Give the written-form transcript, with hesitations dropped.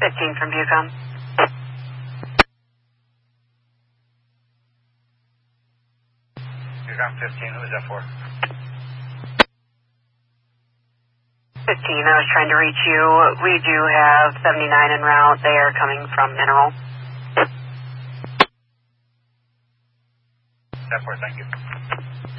15 from Bucom. Bucom 15, who is that for? 15, I was trying to reach you. We do have 79 en route. They are coming from Mineral. That for, thank you.